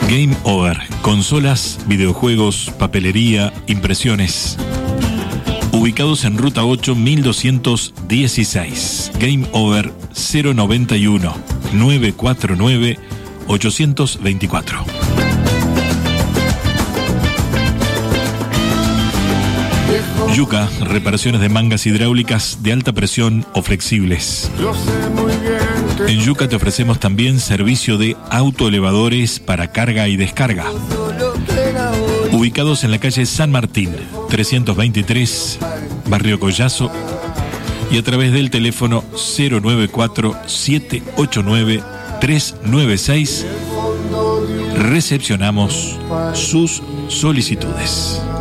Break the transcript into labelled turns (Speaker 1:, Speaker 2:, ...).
Speaker 1: Game Over, consolas, videojuegos, papelería, impresiones. Ubicados en Ruta 8, 1216. Game Over 091 949 824. Yuca, reparaciones de mangas hidráulicas de alta presión o flexibles. En Yuca te ofrecemos también servicio de autoelevadores para carga y descarga. Ubicados en la calle San Martín, 323, Barrio Collazo, y a través del teléfono 094-789-396, recepcionamos sus solicitudes.